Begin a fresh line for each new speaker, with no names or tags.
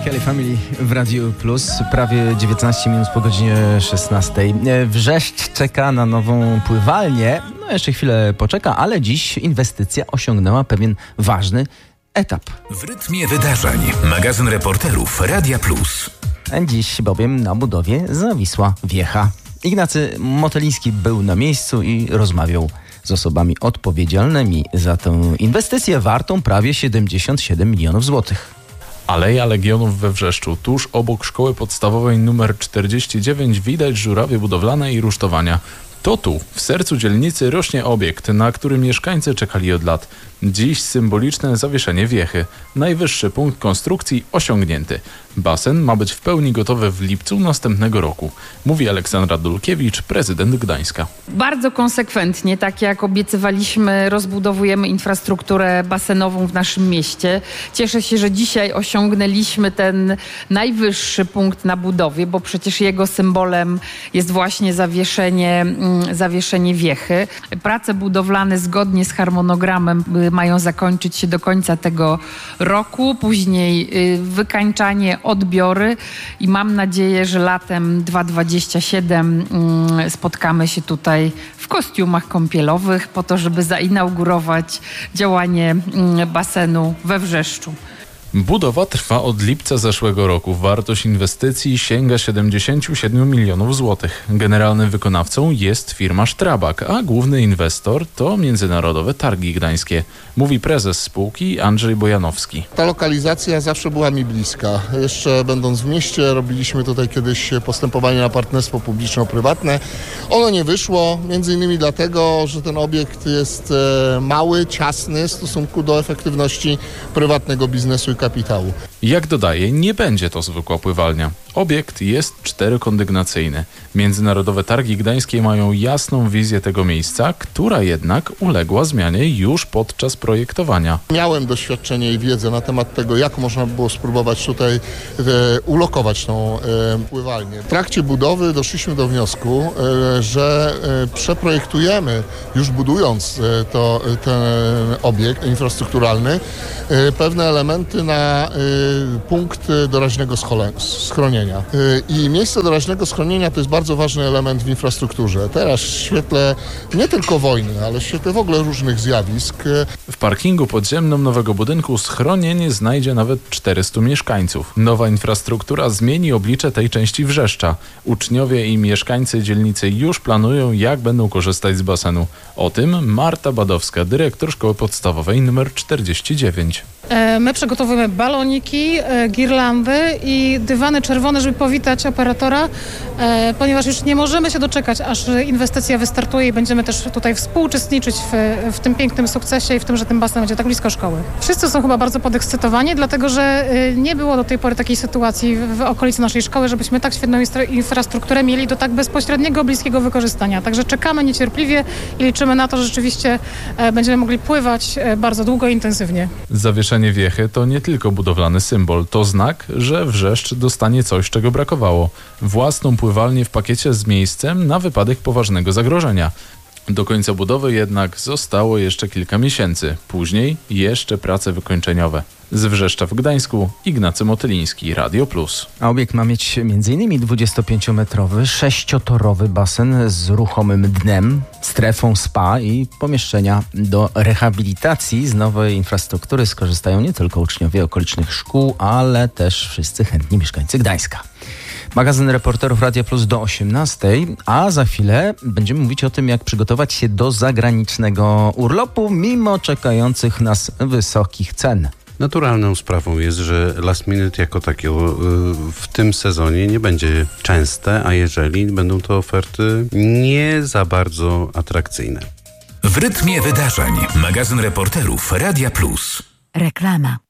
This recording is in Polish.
Kelly Family w Radiu Plus. Prawie 19 minut po godzinie 16. Wrzeszcz czeka na nową pływalnię. No jeszcze chwilę poczeka, ale dziś inwestycja osiągnęła pewien ważny etap.
W rytmie wydarzeń. Magazyn reporterów Radia Plus.
Dziś bowiem na budowie zawisła wiecha. Ignacy Motyliński był na miejscu i rozmawiał z osobami odpowiedzialnymi za tę inwestycję wartą prawie 77 milionów złotych.
Aleja Legionów we Wrzeszczu. Tuż obok szkoły podstawowej nr 49 widać żurawie budowlane i rusztowania. To tu, w sercu dzielnicy, rośnie obiekt, na który mieszkańcy czekali od lat. Dziś symboliczne zawieszenie wiechy. Najwyższy punkt konstrukcji osiągnięty. Basen ma być w pełni gotowy w lipcu następnego roku, mówi Aleksandra Dulkiewicz, prezydent Gdańska.
Bardzo konsekwentnie, tak jak obiecywaliśmy, rozbudowujemy infrastrukturę basenową w naszym mieście. Cieszę się, że dzisiaj osiągnęliśmy ten najwyższy punkt na budowie, bo przecież jego symbolem jest właśnie zawieszenie wiechy. Prace budowlane zgodnie z harmonogramem mają zakończyć się do końca tego roku, później wykańczanie, odbiory i mam nadzieję, że latem 2027 spotkamy się tutaj w kostiumach kąpielowych po to, żeby zainaugurować działanie basenu we Wrzeszczu.
Budowa trwa od lipca zeszłego roku. Wartość inwestycji sięga 77 milionów złotych. Generalnym wykonawcą jest firma Strabag, a główny inwestor to Międzynarodowe Targi Gdańskie, mówi prezes spółki Andrzej Bojanowski.
Ta lokalizacja zawsze była mi bliska. Jeszcze będąc w mieście robiliśmy tutaj kiedyś postępowanie na partnerstwo publiczno-prywatne. Ono nie wyszło, między innymi dlatego, że ten obiekt jest mały, ciasny w stosunku do efektywności prywatnego biznesu i kapitału.
Jak dodaje, nie będzie to zwykła pływalnia. Obiekt jest 4-kondygnacyjny. Międzynarodowe Targi Gdańskie mają jasną wizję tego miejsca, która jednak uległa zmianie już podczas projektowania.
Miałem doświadczenie i wiedzę na temat tego, jak można było spróbować tutaj ulokować tą pływalnię. W trakcie budowy doszliśmy do wniosku, że przeprojektujemy, już budując ten obiekt infrastrukturalny, pewne elementy na punkt doraźnego schronienia. I miejsce doraźnego schronienia to jest bardzo ważny element w infrastrukturze. Teraz w świetle nie tylko wojny, ale w świetle w ogóle różnych zjawisk.
W parkingu podziemnym nowego budynku schronienie znajdzie nawet 400 mieszkańców. Nowa infrastruktura zmieni oblicze tej części Wrzeszcza. Uczniowie i mieszkańcy dzielnicy już planują, jak będą korzystać z basenu. O tym Marta Badowska, dyrektor szkoły podstawowej nr 49.
My przygotowujemy baloniki, girlandy i dywany czerwone, żeby powitać operatora, ponieważ już nie możemy się doczekać, aż inwestycja wystartuje i będziemy też tutaj współuczestniczyć w tym pięknym sukcesie i w tym, że ten basen będzie tak blisko szkoły. Wszyscy są chyba bardzo podekscytowani, dlatego że nie było do tej pory takiej sytuacji w okolicy naszej szkoły, żebyśmy tak świetną infrastrukturę mieli do tak bezpośredniego, bliskiego wykorzystania. Także czekamy niecierpliwie i liczymy na to, że rzeczywiście będziemy mogli pływać bardzo długo i intensywnie.
Zawieszenie wiechy to nie tylko budowlany symbol, to znak, że Wrzeszcz dostanie coś, czego brakowało. Własną pływalnię w pakiecie z miejscem na wypadek poważnego zagrożenia. Do końca budowy jednak zostało jeszcze kilka miesięcy. Później jeszcze prace wykończeniowe. Z Wrzeszcza w Gdańsku Ignacy Motyliński, Radio Plus.
A obiekt ma mieć m.in. 25-metrowy, 6-torowy basen z ruchomym dnem, strefą spa i pomieszczenia do rehabilitacji. Z nowej infrastruktury skorzystają nie tylko uczniowie okolicznych szkół, ale też wszyscy chętni mieszkańcy Gdańska. Magazyn reporterów Radia Plus do 18, a za chwilę będziemy mówić o tym, jak przygotować się do zagranicznego urlopu mimo czekających nas wysokich cen.
Naturalną sprawą jest, że last minute jako takiego w tym sezonie nie będzie częste, a jeżeli będą to oferty nie za bardzo atrakcyjne.
W rytmie wydarzeń. Magazyn reporterów Radia Plus.
Reklama.